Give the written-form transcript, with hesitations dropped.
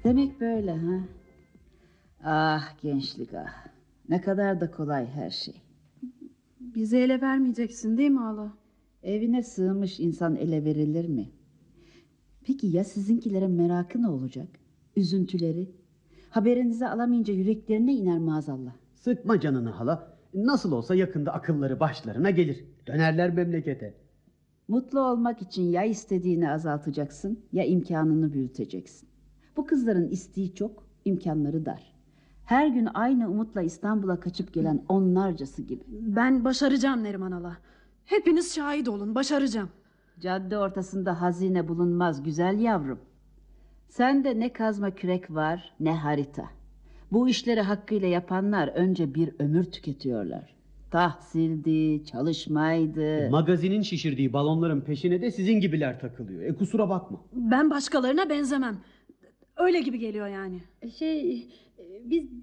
Demek böyle ha? Ah gençlik ah. Ne kadar da kolay her şey. Bizi ele vermeyeceksin değil mi hala? Evine sığmış insan ele verilir mi? Peki ya sizinkilere merakı ne olacak? Üzüntüleri? Haberinizi alamayınca yüreklerine iner maazallah. Sıkma canını hala. Nasıl olsa yakında akılları başlarına gelir. Dönerler memlekete. Mutlu olmak için ya istediğini azaltacaksın ya imkanını büyüteceksin. Bu kızların isteği çok, imkanları dar. Her gün aynı umutla İstanbul'a kaçıp gelen onlarcası gibi. Ben başaracağım Neriman hala. Hepiniz şahit olun, başaracağım. Cadde ortasında hazine bulunmaz güzel yavrum. Sende ne kazma kürek var ne harita. Bu işleri hakkıyla yapanlar önce bir ömür tüketiyorlar. Tahsildi, çalışmaydı. Magazinin şişirdiği balonların peşine de sizin gibiler takılıyor. Kusura bakma. Ben başkalarına benzemem. Öyle gibi geliyor yani. Biz